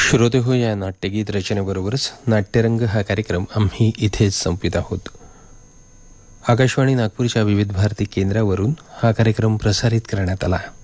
श्रोते हो, या नाट्यगीत रचनेबरोबरच नाट्यरंग हा कार्यक्रम आम्ही इथेच संपवित आहोत. आकाशवाणी नागपूरच्या विविध भारती केंद्रावरून हा कार्यक्रम प्रसारित करण्यात आला.